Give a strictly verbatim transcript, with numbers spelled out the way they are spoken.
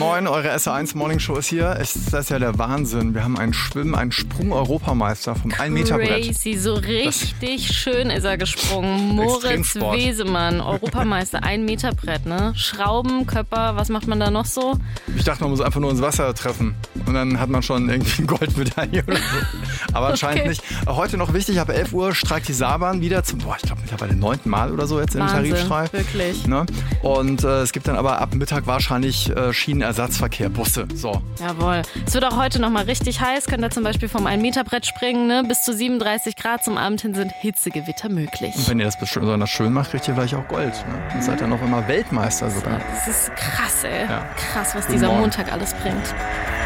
Moin, eure S R eins Morning Show ist hier. Es, das ist ja der Wahnsinn. Wir haben einen Schwimm-, einen Sprung-Europameister vom ein Meter Brett. Crazy, so richtig das schön ist er gesprungen. Moritz Wesemann, Europameister, ein Meter Brett, ne? Schrauben, Köpper, was macht man da noch so? Ich dachte, man muss einfach nur ins Wasser treffen und dann hat man schon irgendwie eine Goldmedaille oder so. Aber anscheinend okay. nicht. Heute noch wichtig, ab elf Uhr streikt die Saarbahn wieder zum, boah, ich glaube mittlerweile neunten Mal oder so jetzt im Wahnsinn, Tarifstreik. Wirklich. Ne? Und äh, es gibt dann aber ab Mittag wahrscheinlich äh, Schienenersatzverkehr, Busse. So. Jawohl. Es wird auch heute noch mal richtig heiß. Könnt ihr zum Beispiel vom ein Meter Brett springen. Ne? Bis zu siebenunddreißig Grad zum Abend hin sind Hitzegewitter möglich. Und wenn ihr das besonders schön macht, kriegt ihr vielleicht auch Gold. Ne? Ihr seid dann auch immer Weltmeister sogar. Das ist krass, ey. Ja. Krass, was Guten dieser Morgen. Montag alles bringt.